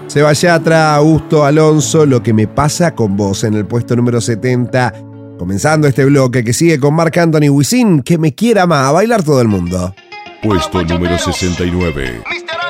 Seba Yatra, Augusto Alonso, Lo que me pasa con vos en el puesto número 70. Comenzando este bloque que sigue con Marc Anthony, Wisin, Que me quiera más, a bailar todo el mundo. Puesto número 69.